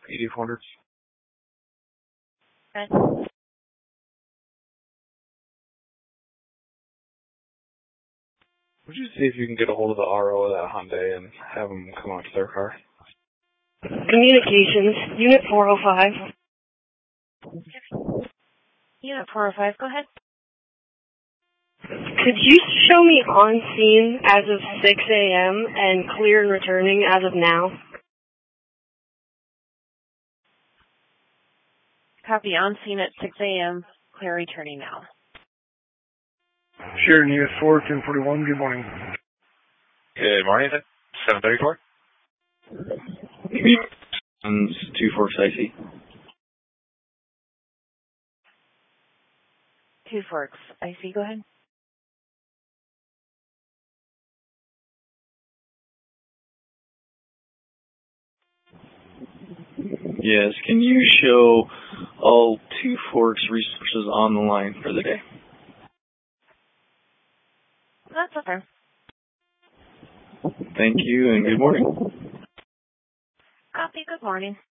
ED400s. Okay. Would you see if you can get a hold of the RO of that Hyundai and have them come out to their car? Communications, Unit 405. Unit 405, go ahead. Could you show me on scene as of 6 a.m. and clear and returning as of now? Copy, on scene at 6 a.m., clear returning now. Sure, Unit 4, 1041, good morning. Good morning, 734. 2 Forks IC. 2 Forks, IC, go ahead. Yes, can you show all 2 Forks resources on the line for the day? That's okay. Thank you and good morning. Copy, good morning.